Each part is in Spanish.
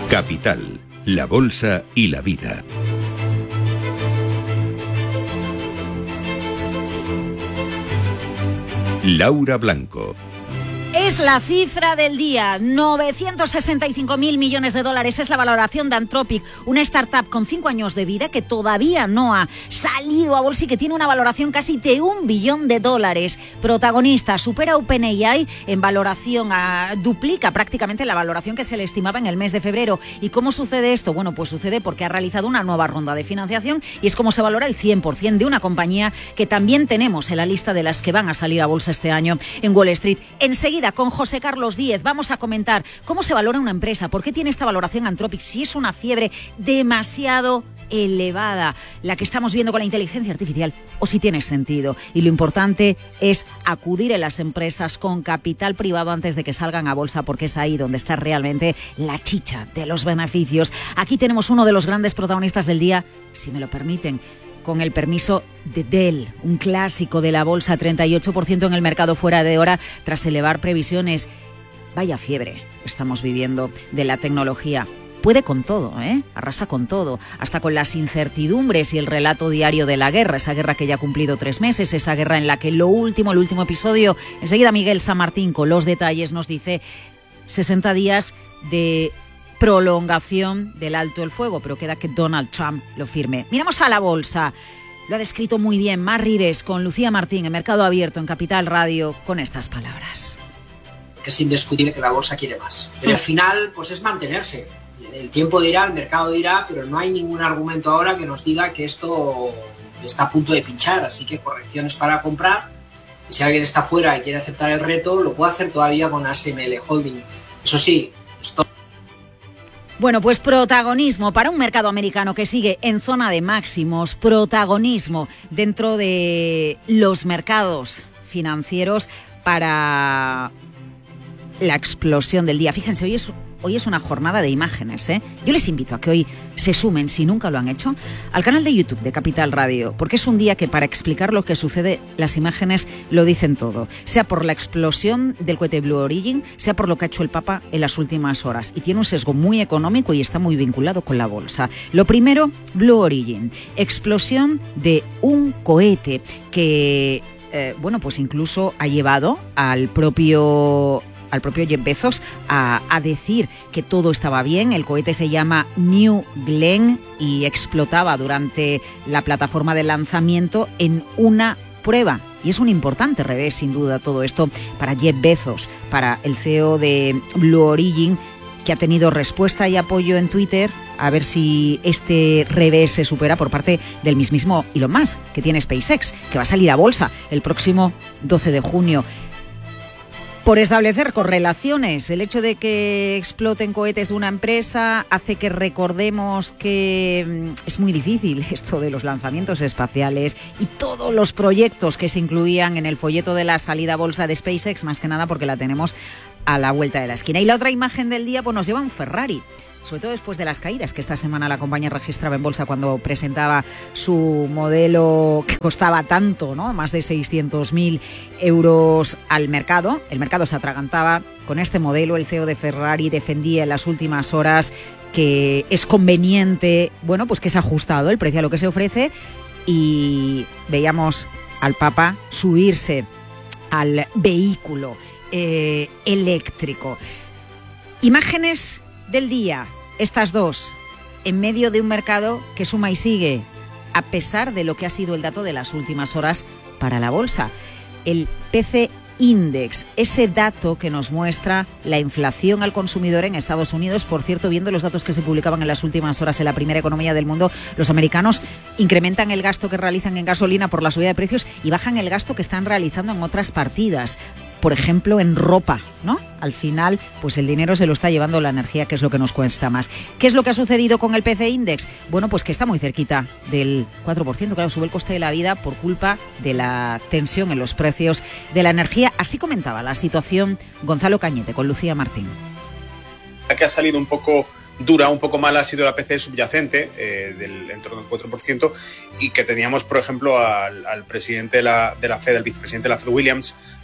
Capital, la bolsa y la vida. Laura Blanco. Es la cifra del día, 965.000 millones de dólares es la valoración de Anthropic, una startup con 5 años de vida que todavía no ha salido a bolsa y que tiene una valoración casi de $1 billón. Protagonista, supera OpenAI en valoración, duplica prácticamente la valoración que se le estimaba en el mes de febrero. ¿Y cómo sucede esto? Bueno, pues sucede porque ha realizado una nueva ronda de financiación y es como se valora el 100% de una compañía que también tenemos en la lista de las que van a salir a bolsa este año en Wall Street. Enseguida, con José Carlos Díez vamos a comentar cómo se valora una empresa, por qué tiene esta valoración Anthropic, si es una fiebre demasiado elevada la que estamos viendo con la inteligencia artificial o si tiene sentido. Y lo importante es acudir a las empresas con capital privado antes de que salgan a bolsa, porque es ahí donde está realmente la chicha de los beneficios. Aquí tenemos uno de los grandes protagonistas del día, si me lo permiten, con el permiso de Dell, un clásico de la bolsa, 38% en el mercado fuera de hora tras elevar previsiones. Vaya fiebre estamos viviendo de la tecnología. Puede con todo, arrasa con todo, hasta con las incertidumbres y el relato diario de la guerra, esa guerra que ya ha cumplido 3 meses, esa guerra en la que el último episodio, enseguida Miguel San Martín con los detalles nos dice 60 días de prolongación del alto el fuego, pero queda que Donald Trump lo firme. Miramos a la bolsa. Lo ha descrito muy bien Mar Rives con Lucía Martín en Mercado Abierto en Capital Radio con estas palabras. Es indiscutible que la bolsa quiere más. Pero al final, pues es mantenerse. El tiempo dirá, el mercado dirá, pero no hay ningún argumento ahora que nos diga que esto está a punto de pinchar. Así que correcciones para comprar. Y si alguien está fuera y quiere aceptar el reto, lo puede hacer todavía con ASML Holding. Eso sí, Bueno, pues protagonismo para un mercado americano que sigue en zona de máximos, protagonismo dentro de los mercados financieros para la explosión del día. Fíjense, hoy es una jornada de imágenes, Yo les invito a que hoy se sumen, si nunca lo han hecho, al canal de YouTube de Capital Radio, porque es un día que para explicar lo que sucede, las imágenes lo dicen todo. Sea por la explosión del cohete Blue Origin, sea por lo que ha hecho el Papa en las últimas horas. Y tiene un sesgo muy económico y está muy vinculado con la bolsa. Lo primero, Blue Origin. Explosión de un cohete que, pues incluso ha llevado al propio Jeff Bezos a decir que todo estaba bien. El cohete se llama New Glenn y explotaba durante la plataforma de lanzamiento en una prueba. Y es un importante revés, sin duda, todo esto para Jeff Bezos, para el CEO de Blue Origin, que ha tenido respuesta y apoyo en Twitter. A ver si este revés se supera por parte del mismísimo Elon Musk, que tiene SpaceX, que va a salir a bolsa el próximo 12 de junio. Por establecer correlaciones, el hecho de que exploten cohetes de una empresa hace que recordemos que es muy difícil esto de los lanzamientos espaciales y todos los proyectos que se incluían en el folleto de la salida a bolsa de SpaceX, más que nada porque la tenemos a la vuelta de la esquina. Y la otra imagen del día pues nos lleva a un Ferrari, sobre todo después de las caídas que esta semana la compañía registraba en bolsa cuando presentaba su modelo que costaba tanto, ¿no? Más de 600.000 euros al mercado. El mercado se atragantaba con este modelo. El CEO de Ferrari defendía en las últimas horas que es conveniente, pues que es ajustado el precio a lo que se ofrece, y veíamos al Papa subirse al vehículo eléctrico. Imágenes del día, estas dos, en medio de un mercado que suma y sigue, a pesar de lo que ha sido el dato de las últimas horas para la bolsa. El PCI Index, ese dato que nos muestra la inflación al consumidor en Estados Unidos. Por cierto, viendo los datos que se publicaban en las últimas horas en la primera economía del mundo, los americanos incrementan el gasto que realizan en gasolina por la subida de precios y bajan el gasto que están realizando en otras partidas. Por ejemplo, en ropa, ¿no? Al final, pues el dinero se lo está llevando la energía, que es lo que nos cuesta más. ¿Qué es lo que ha sucedido con el PCI Index? Pues que está muy cerquita del 4%. Claro, sube el coste de la vida por culpa de la tensión en los precios de la energía. Así comentaba la situación Gonzalo Cañete con Lucía Martín. La que ha salido un poco dura, un poco mala ha sido la PCE subyacente, en torno del 4%, y que teníamos, por ejemplo, al presidente de la Fed, al vicepresidente de la Fed, Williams,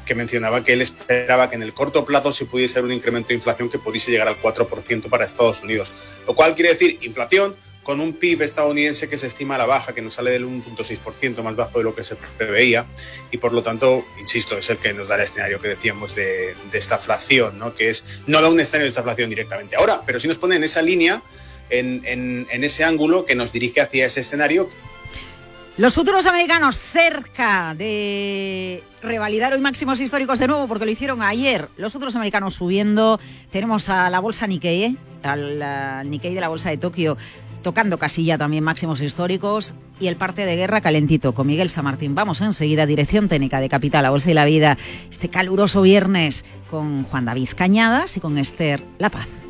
que mencionaba que él esperaba que en el corto plazo se pudiese dar un incremento de inflación que pudiese llegar al 4% para Estados Unidos. Lo cual quiere decir inflación con un PIB estadounidense que se estima a la baja, que nos sale del 1.6%, más bajo de lo que se preveía, y por lo tanto, insisto, es el que nos da el escenario que decíamos de estaflación, ¿no? Que es, no da un escenario de estaflación directamente ahora, pero sí nos pone en esa línea, en ese ángulo que nos dirige hacia ese escenario. Los futuros americanos cerca de revalidar hoy máximos históricos de nuevo, porque lo hicieron ayer. Los futuros americanos subiendo. Tenemos a la bolsa Nikkei, al Nikkei de la bolsa de Tokio, tocando casilla también máximos históricos, y el parte de guerra calentito con Miguel San Martín. Vamos enseguida, dirección técnica de Capital, la Bolsa y la Vida, este caluroso viernes con Juan David Cañadas y con Esther La Paz.